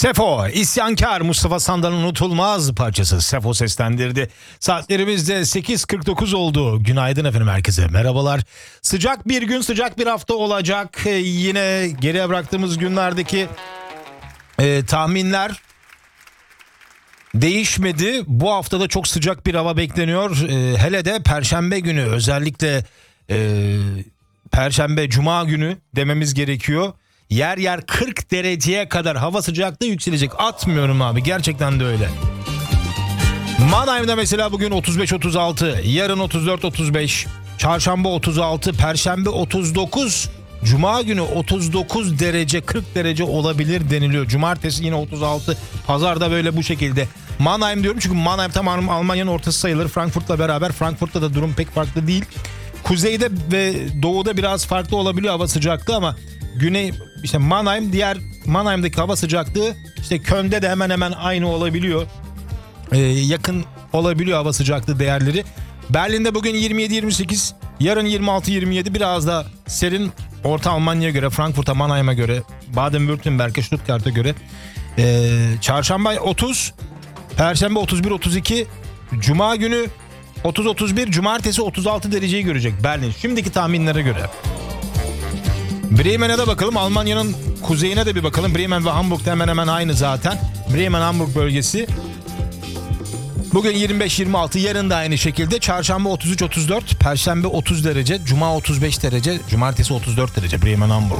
Sefo, isyankar Mustafa Sandal'ın unutulmaz parçası. Sefo seslendirdi. Saatlerimizde 8.49 oldu. Günaydın efendim herkese. Merhabalar. Sıcak bir gün, sıcak bir hafta olacak. Yine geriye bıraktığımız günlerdeki tahminler değişmedi. Bu haftada çok sıcak bir hava bekleniyor. Hele de Perşembe günü, özellikle Perşembe, Cuma günü dememiz gerekiyor. Yer yer 40 dereceye kadar hava sıcaklığı yükselecek. Atmıyorum abi, gerçekten de öyle. Mannheim'da mesela bugün 35-36, yarın 34-35, çarşamba 36, perşembe 39, cuma günü 39 derece, 40 derece olabilir deniliyor. Cumartesi yine 36, pazarda böyle bu şekilde. Mannheim diyorum çünkü Mannheim tam Almanya'nın ortası sayılır Frankfurt'la beraber. Frankfurt'ta da durum pek farklı değil. Kuzeyde ve doğuda biraz farklı olabiliyor hava sıcaklığı ama güney işte Mannheim'daki hava sıcaklığı işte Köln'de de hemen hemen aynı olabiliyor. Yakın olabiliyor hava sıcaklığı değerleri. Berlin'de bugün 27-28, yarın 26-27, biraz da serin Orta Almanya'ya göre, Frankfurt'a, Mannheim'a göre, Baden-Württemberg'e, Stuttgart'a göre. Çarşamba 30, perşembe 31-32, cuma günü 30-31, cumartesi 36 dereceyi görecek Berlin. Şimdiki tahminlere göre. Bremen'e de bakalım. Almanya'nın kuzeyine de bir bakalım. Bremen ve Hamburg'da hemen hemen aynı zaten. Bremen-Hamburg bölgesi. Bugün 25-26, yarın da aynı şekilde. Çarşamba 33-34, perşembe 30 derece, cuma 35 derece, cumartesi 34 derece Bremen-Hamburg.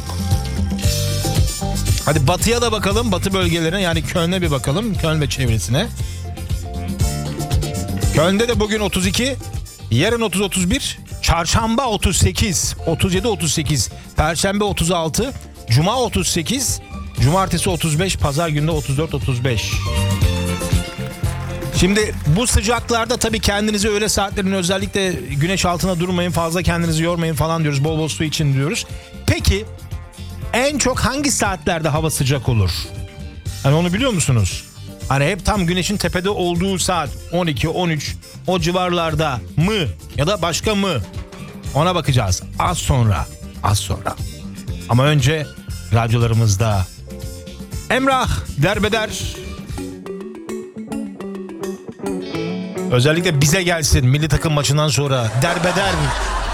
Hadi batıya da bakalım. Batı bölgelerine, yani Köln'e bir bakalım. Köln ve çevresine. Köln'de de bugün 32, yarın 30-31, çarşamba 38, 37-38, perşembe 36, cuma 38, cumartesi 35, pazar günde 34-35. Şimdi bu sıcaklarda tabii kendinizi öğle saatlerinde, özellikle güneş altına durmayın, fazla kendinizi yormayın falan diyoruz. Bol bol su için diyoruz. Peki en çok hangi saatlerde hava sıcak olur? Hani onu biliyor musunuz? Hani hep tam güneşin tepede olduğu saat 12-13 o civarlarda mı ya da başka mı? Ona bakacağız az sonra. Ama önce radyolarımızda Emrah derbeder. Özellikle bize gelsin milli takım maçından sonra derbeder